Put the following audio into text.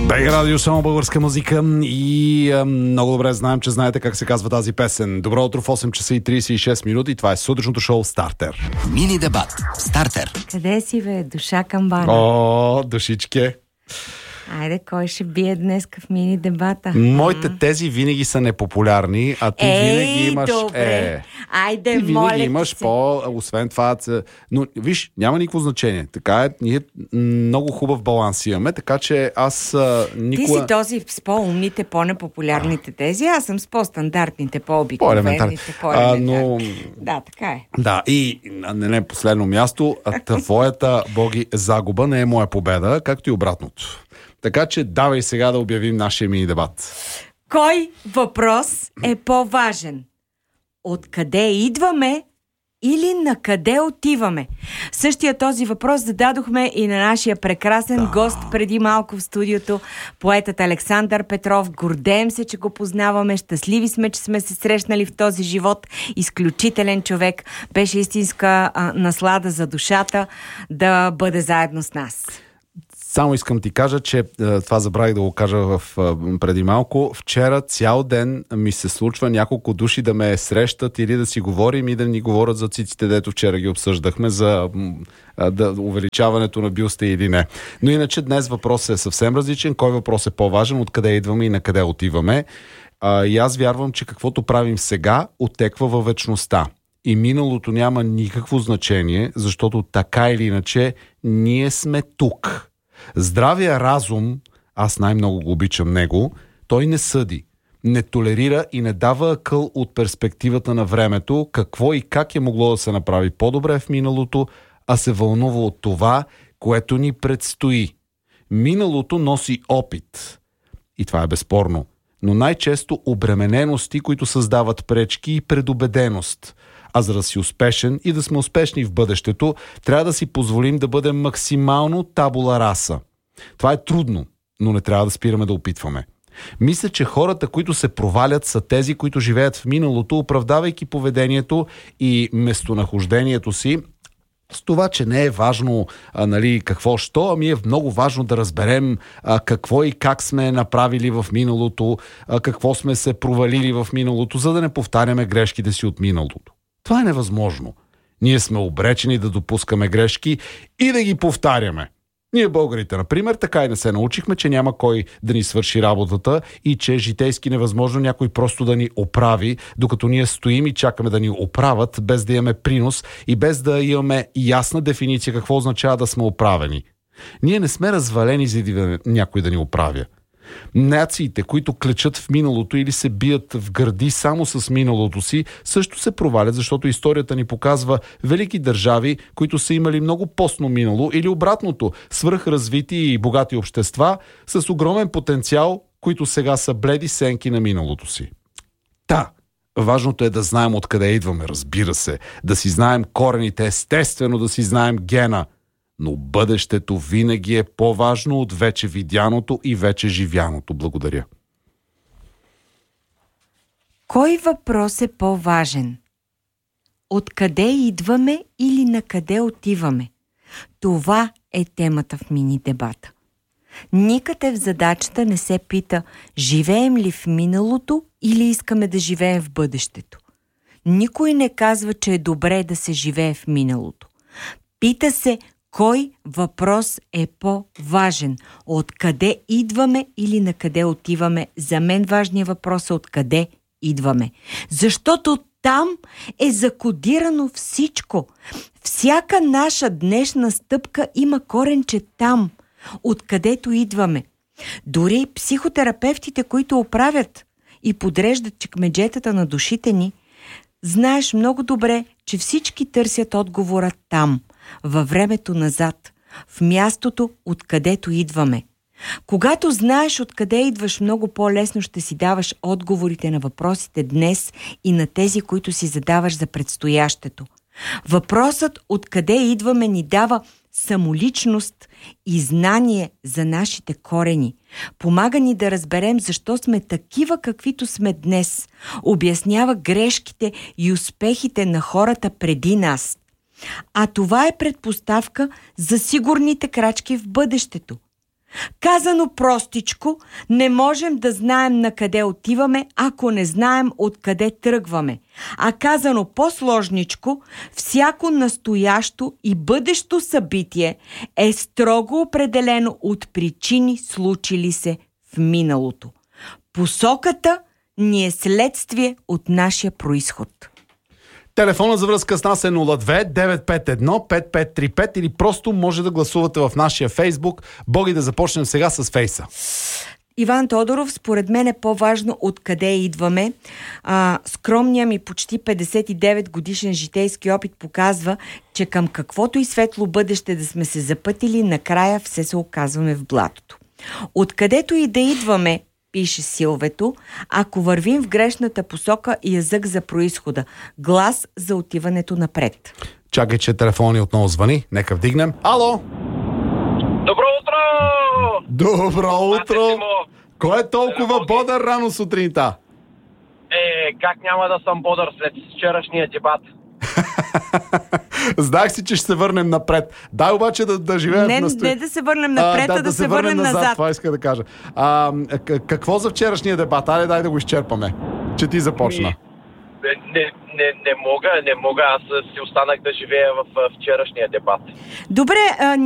БГ Радио, само българска музика и много добре знаем, че знаете как се казва тази песен. Добро утро в 8 часа и 36 минути. Това е сутрешното шоу Стартер. Мини дебат. Стартер. Къде си, бе? Душа камбана. О, душичке. Айде, кой ще бие днес в мини дебата? Моите тези винаги са непопулярни, а ти винаги имаш... Добре. Айде, ти винаги моля имаш се. освен това... Но, виж, няма никакво значение. Така е, ние много хубав баланс имаме, така че аз никога... Ти си този с по-умните, по-непопулярните тези, аз съм с по-стандартните, по-обикновените, по-елементарни. Да, така е. Да, и не последно място, твоята, Боги, загуба не е моя победа, както и обратното. Така че давай сега да обявим нашия мини дебат. Кой въпрос е по-важен? Откъде идваме или на къде отиваме? Същия този въпрос зададохме и на нашия прекрасен гост преди малко в студиото, поетът Александър Петров. Гордеем се, че го познаваме. Щастливи сме, че сме се срещнали в този живот. Изключителен човек. Беше истинска наслада за душата да бъде заедно с нас. Само искам ти кажа, че това забравих да го кажа преди малко. Вчера цял ден ми се случва няколко души да ме срещат или да си говорим и да ни говорят за циците, дето вчера ги обсъждахме, за увеличаването на бюста или не. Но иначе днес въпросът е съвсем различен. Кой въпрос е по-важен, откъде идваме и на къде отиваме? И аз вярвам, че каквото правим сега, оттеква във вечността. И миналото няма никакво значение, защото така или иначе ние сме тук. Здравия разум, аз най-много го обичам него, той не съди, не толерира и не дава акъл от перспективата на времето, какво и как е могло да се направи по-добре в миналото, а се вълнува от това, което ни предстои. Миналото носи опит. И това е безспорно. Но най-често обременености, които създават пречки и предубеденост. А за да си успешен и да сме успешни в бъдещето, трябва да си позволим да бъдем максимално табула раса. Това е трудно, но не трябва да спираме да опитваме. Мисля, че хората, които се провалят, са тези, които живеят в миналото, оправдавайки поведението и местонахождението си с това, че не е важно какво що, ами е много важно да разберем какво и как сме направили в миналото, какво сме се провалили в миналото, за да не повтаряме грешките си от миналото. Това е невъзможно. Ние сме обречени да допускаме грешки и да ги повтаряме. Ние българите, например, така и не се научихме, че няма кой да ни свърши работата и че е житейски невъзможно някой просто да ни оправи, докато ние стоим и чакаме да ни оправят, без да имаме принос и без да имаме ясна дефиниция какво означава да сме оправени. Ние не сме развалени за някой да ни оправя. Нациите, които клечат в миналото или се бият в гърди само с миналото си, също се провалят, защото историята ни показва велики държави, които са имали много постно минало или обратното, свръхразвити и богати общества с огромен потенциал, които сега са бледи сенки на миналото си. Важното е да знаем откъде идваме, разбира се, да си знаем корените, естествено да си знаем гена. Но бъдещето винаги е по-важно от вече видяното и вече живяното. Благодаря. Кой въпрос е по-важен? Откъде идваме или на къде отиваме? Това е темата в мини дебата. Никъде в задачата не се пита, живеем ли в миналото или искаме да живеем в бъдещето. Никой не казва, че е добре да се живее в миналото. Пита се, кой въпрос е по-важен? Откъде идваме или на къде отиваме? За мен важният въпрос е откъде идваме. Защото там е закодирано всичко. Всяка наша днешна стъпка има коренче там, откъдето идваме. Дори психотерапевтите, които оправят и подреждат чекмеджетата на душите ни, знаеш много добре, че всички търсят отговора там, във времето назад, в мястото, откъдето идваме. Когато знаеш откъде идваш, много по-лесно ще си даваш отговорите на въпросите днес и на тези, които си задаваш за предстоящето. Въпросът откъде идваме ни дава самоличност и знание за нашите корени. Помага ни да разберем защо сме такива, каквито сме днес. Обяснява грешките и успехите на хората преди нас. А това е предпоставка за сигурните крачки в бъдещето. Казано простичко, не можем да знаем на къде отиваме, ако не знаем откъде тръгваме. А казано по-сложничко, всяко настоящо и бъдещо събитие е строго определено от причини, случили се в миналото. Посоката ни е следствие от нашия произход. Телефона за връзка с нас е 02-951-5535 или просто може да гласувате в нашия Фейсбук. Боги, да започнем сега с Фейса. Иван Тодоров, според мен е по-важно откъде идваме. Скромният ми почти 59 годишен житейски опит показва, че към каквото и светло бъдеще да сме се запътили, накрая все се оказваме в блатото. Откъдето и да идваме, пише Силвето, ако вървим в грешната посока, язък за произхода, глас за отиването напред. Чакай, че телефони отново звъни. Нека вдигнем. Ало! Добро утро! Добро утро! Кой е толкова бодър рано сутринта? Как няма да съм бодър след вчерашния дебат? Знаех си, че ще се върнем напред. Дай обаче да живеем в настоящето. Не да се върнем напред, а да се върнем назад. Това иска да кажа. Какво за вчерашния дебат? Айде, дай да го изчерпаме. Че ти започна. Не мога. Аз си останах да живея в вчерашния дебат. Добре,